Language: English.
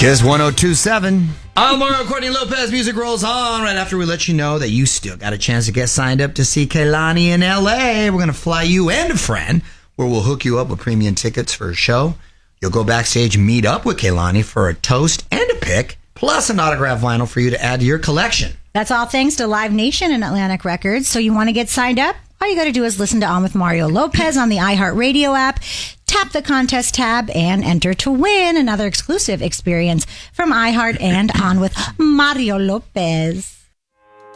Kiss 102.7. I'm Mario Courtney Lopez. Music rolls on right after we let you know that you still got a chance to get signed up to see Kehlani in L.A. We're going to fly you and a friend where we'll hook you up with premium tickets for a show. You'll go backstage, meet up with Kehlani for a toast and a pic, plus an autographed vinyl for you to add to your collection. That's all thanks to Live Nation and Atlantic Records. So you want to get signed up? All you got to do is listen to On with Mario Lopez on the iHeartRadio app, tap the contest tab, and enter to win another exclusive experience from iHeart and On with Mario Lopez.